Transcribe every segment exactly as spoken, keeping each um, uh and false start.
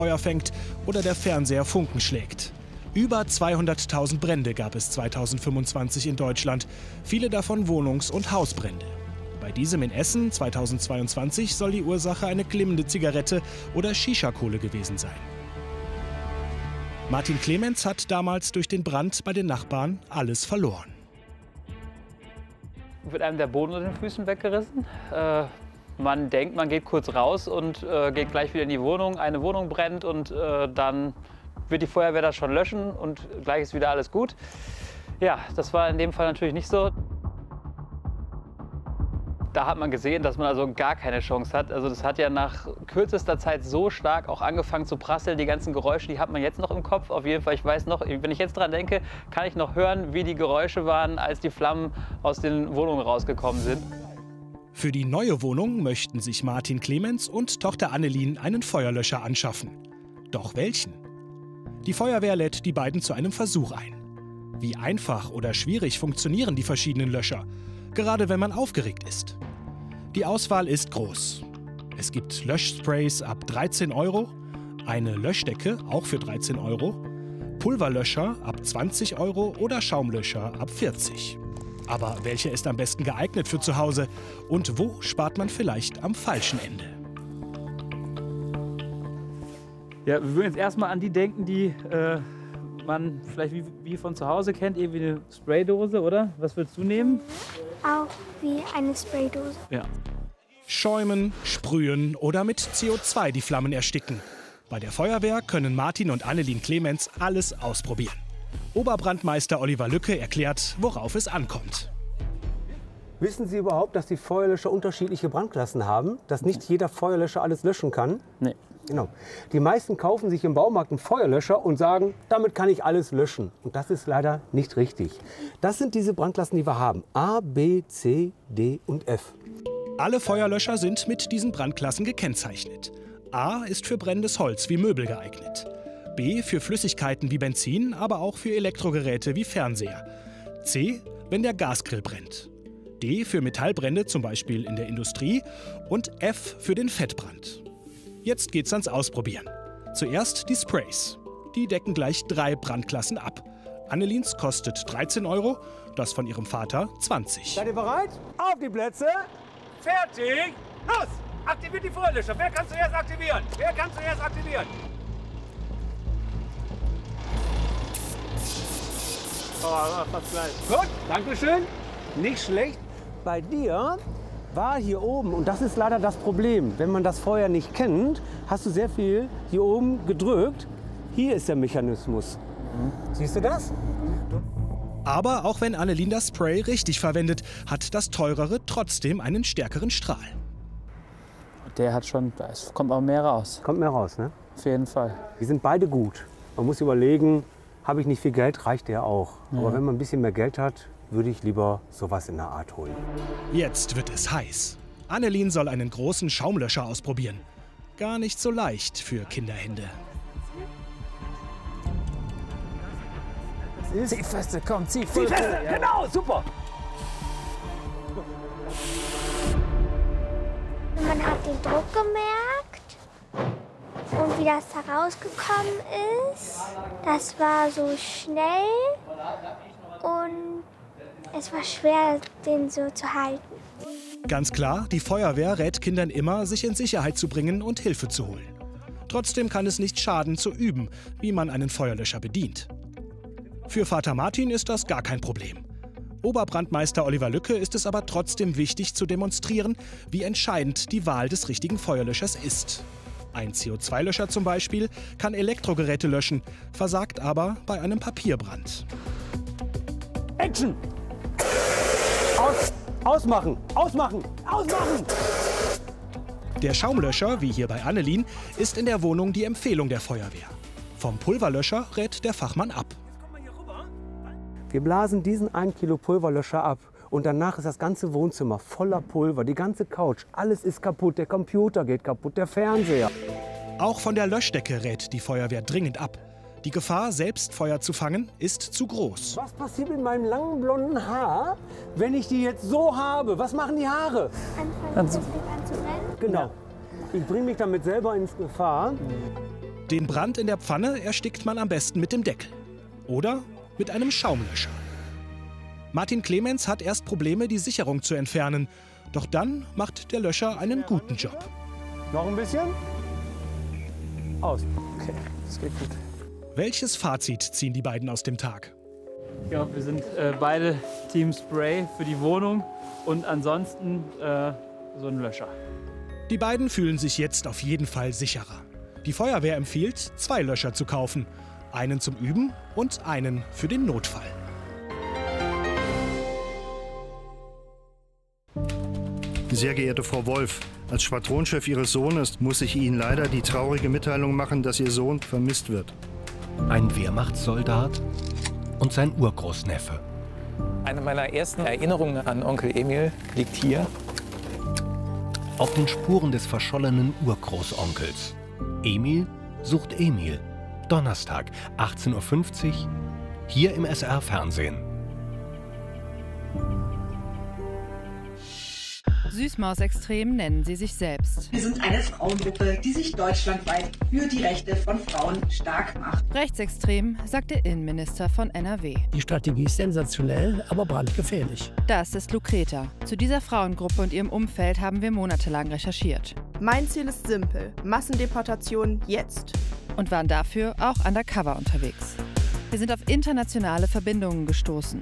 Feuer fängt oder der Fernseher Funken schlägt. Über zweihunderttausend Brände gab es zweitausendfünfundzwanzig in Deutschland, viele davon Wohnungs- und Hausbrände. Bei diesem in Essen zweitausendzweiundzwanzig soll die Ursache eine glimmende Zigarette oder Shisha-Kohle gewesen sein. Martin Clemens hat damals durch den Brand bei den Nachbarn alles verloren. Wird einem der Boden unter den Füßen weggerissen. Äh, man denkt, man geht kurz raus und äh, geht gleich wieder in die Wohnung. Eine Wohnung brennt und äh, dann wird die Feuerwehr das schon löschen und gleich ist wieder alles gut. Ja, das war in dem Fall natürlich nicht so. Da hat man gesehen, dass man also gar keine Chance hat. Also das hat ja nach kürzester Zeit so stark auch angefangen zu prasseln. Die ganzen Geräusche, die hat man jetzt noch im Kopf. Auf jeden Fall, ich weiß noch, wenn ich jetzt dran denke, kann ich noch hören, wie die Geräusche waren, als die Flammen aus den Wohnungen rausgekommen sind. Für die neue Wohnung möchten sich Martin Clemens und Tochter Annelien einen Feuerlöscher anschaffen. Doch welchen? Die Feuerwehr lädt die beiden zu einem Versuch ein. Wie einfach oder schwierig funktionieren die verschiedenen Löscher, gerade wenn man aufgeregt ist. Die Auswahl ist groß. Es gibt Löschsprays ab dreizehn Euro, eine Löschdecke auch für dreizehn Euro, Pulverlöscher ab zwanzig Euro oder Schaumlöscher ab vierzig. Aber welcher ist am besten geeignet für zu Hause und wo spart man vielleicht am falschen Ende? Ja, wir würden jetzt erstmal an die denken, die äh, man vielleicht wie, wie von zu Hause kennt, irgendwie eine Spraydose, oder? Was würdest du nehmen? Auch wie eine Spraydose. Ja. Schäumen, sprühen oder mit C O zwei die Flammen ersticken. Bei der Feuerwehr können Martin und Annelien Clemens alles ausprobieren. Oberbrandmeister Oliver Lücke erklärt, worauf es ankommt. Wissen Sie überhaupt, dass die Feuerlöscher unterschiedliche Brandklassen haben? Dass nicht jeder Feuerlöscher alles löschen kann? Nee. Genau. Die meisten kaufen sich im Baumarkt einen Feuerlöscher und sagen, damit kann ich alles löschen. Und das ist leider nicht richtig. Das sind diese Brandklassen, die wir haben. A, B, C, D und F. Alle Feuerlöscher sind mit diesen Brandklassen gekennzeichnet. A ist für brennendes Holz wie Möbel geeignet. B für Flüssigkeiten wie Benzin, aber auch für Elektrogeräte wie Fernseher. C, wenn der Gasgrill brennt. D für Metallbrände, zum Beispiel in der Industrie. Und F für den Fettbrand. Jetzt geht's ans Ausprobieren. Zuerst die Sprays. Die decken gleich drei Brandklassen ab. Anneliens kostet dreizehn Euro, das von ihrem Vater zwanzig. Seid ihr bereit? Auf die Plätze! Fertig! Los! Aktiviert die Feuerlöscher. Wer kann zuerst aktivieren? Wer kann zuerst aktivieren? Oh, fast gleich. Gut, Dankeschön. Nicht schlecht. Bei dir war hier oben, und das ist leider das Problem, wenn man das Feuer nicht kennt, hast du sehr viel hier oben gedrückt. Hier ist der Mechanismus. Mhm. Siehst du das? Aber auch wenn Annelien das Spray richtig verwendet, hat das teurere trotzdem einen stärkeren Strahl. Der hat schon, es kommt auch mehr raus. Kommt mehr raus, ne? Auf jeden Fall. Die sind beide gut. Man muss überlegen, habe ich nicht viel Geld, reicht der auch. Ja. Aber wenn man ein bisschen mehr Geld hat, würde ich lieber sowas in der Art holen. Jetzt wird es heiß. Annelien soll einen großen Schaumlöscher ausprobieren. Gar nicht so leicht für Kinderhände. Zieh feste, komm, zieh Zieh feste, ja. Genau, super. Man hat den Druck gemerkt und wie das da rausgekommen ist. Das war so schnell und es war schwer, den so zu halten. Ganz klar, die Feuerwehr rät Kindern immer, sich in Sicherheit zu bringen und Hilfe zu holen. Trotzdem kann es nicht schaden, zu üben, wie man einen Feuerlöscher bedient. Für Vater Martin ist das gar kein Problem. Oberbrandmeister Oliver Lücke ist es aber trotzdem wichtig zu demonstrieren, wie entscheidend die Wahl des richtigen Feuerlöschers ist. Ein C O zwei Löscher zum Beispiel kann Elektrogeräte löschen, versagt aber bei einem Papierbrand. Action! Aus, ausmachen, ausmachen, ausmachen! Der Schaumlöscher, wie hier bei Annelien, ist in der Wohnung die Empfehlung der Feuerwehr. Vom Pulverlöscher rät der Fachmann ab. Wir blasen diesen ein Kilo Pulverlöscher ab und danach ist das ganze Wohnzimmer voller Pulver, die ganze Couch, alles ist kaputt, der Computer geht kaputt, der Fernseher. Auch von der Löschdecke rät die Feuerwehr dringend ab. Die Gefahr, selbst Feuer zu fangen, ist zu groß. Was passiert mit meinem langen blonden Haar, wenn ich die jetzt so habe? Was machen die Haare? Anfangen, das fängt an zu brennen. Genau. Ich bringe mich damit selber ins Gefahr. Den Brand in der Pfanne erstickt man am besten mit dem Deckel. Oder mit einem Schaumlöscher. Martin Clemens hat erst Probleme, die Sicherung zu entfernen. Doch dann macht der Löscher einen guten Job. Noch ein bisschen? Aus. Okay, das geht gut. Welches Fazit ziehen die beiden aus dem Tag? Ja, wir sind äh, beide Team Spray für die Wohnung und ansonsten äh, so ein Löscher. Die beiden fühlen sich jetzt auf jeden Fall sicherer. Die Feuerwehr empfiehlt, zwei Löscher zu kaufen. Einen zum Üben und einen für den Notfall. Sehr geehrte Frau Wolf, als Schwadronchef Ihres Sohnes muss ich Ihnen leider die traurige Mitteilung machen, dass Ihr Sohn vermisst wird. Ein Wehrmachtssoldat und sein Urgroßneffe. Eine meiner ersten Erinnerungen an Onkel Emil liegt hier. Auf den Spuren des verschollenen Urgroßonkels. Emil sucht Emil. Donnerstag, achtzehn Uhr fünfzig, hier im S R-Fernsehen. Süßmaus-extrem nennen sie sich selbst. Wir sind eine Frauengruppe, die sich deutschlandweit für die Rechte von Frauen stark macht. Rechtsextrem, sagt der Innenminister von N R W. Die Strategie ist sensationell, aber brandgefährlich. Das ist Lucreta. Zu dieser Frauengruppe und ihrem Umfeld haben wir monatelang recherchiert. Mein Ziel ist simpel: Massendeportation jetzt. Und waren dafür auch undercover unterwegs. Wir sind auf internationale Verbindungen gestoßen.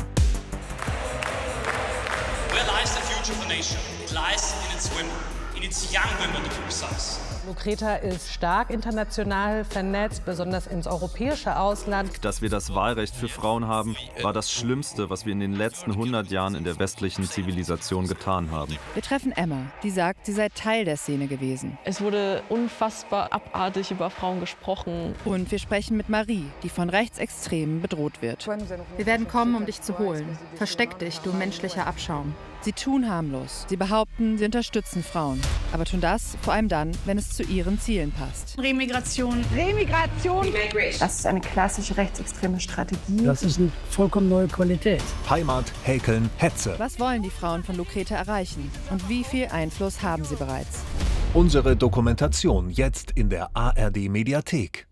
Where lies the future of the nation? It lies in its women, in its young women to be precise. Lucreta ist stark international vernetzt, besonders ins europäische Ausland. Dass wir das Wahlrecht für Frauen haben, war das Schlimmste, was wir in den letzten hundert Jahren in der westlichen Zivilisation getan haben. Wir treffen Emma, die sagt, sie sei Teil der Szene gewesen. Es wurde unfassbar abartig über Frauen gesprochen. Und wir sprechen mit Marie, die von Rechtsextremen bedroht wird. Wir werden kommen, um dich zu holen. Versteck dich, du menschlicher Abschaum. Sie tun harmlos. Sie behaupten, sie unterstützen Frauen. Aber tun das vor allem dann, wenn es zu ihren Zielen passt. Remigration. Remigration. Das ist eine klassische rechtsextreme Strategie. Das ist eine vollkommen neue Qualität. Heimat, Häkeln, Hetze. Was wollen die Frauen von Lucreta erreichen? Und wie viel Einfluss haben sie bereits? Unsere Dokumentation jetzt in der A R D Mediathek.